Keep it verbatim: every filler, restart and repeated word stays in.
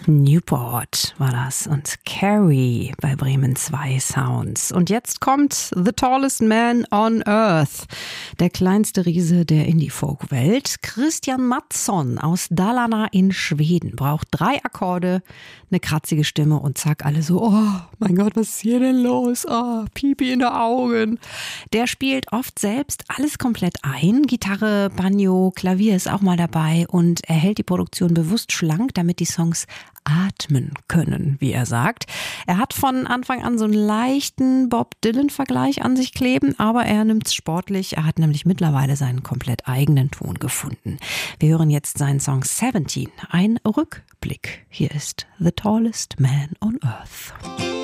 Newport war das und Carrie bei Bremen zwei Sounds. Und jetzt kommt The Tallest Man on Earth, der kleinste Riese der Indie-Folk-Welt. Christian Mattsson aus Dalarna in Schweden braucht drei Akkorde, eine kratzige Stimme und zack, alle so, oh mein Gott, was ist hier denn los? Oh, Pipi in den Augen. Der spielt oft selbst alles komplett ein. Gitarre, Banjo, Klavier ist auch mal dabei und er hält die Produktion bewusst schlank, damit die Songs atmen können, wie er sagt. Er hat von Anfang an so einen leichten Bob Dylan-Vergleich an sich kleben, aber er nimmt's sportlich. Er hat nämlich mittlerweile seinen komplett eigenen Ton gefunden. Wir hören jetzt seinen Song siebzehn, ein Rückblick. Hier ist The Tallest Man on Earth.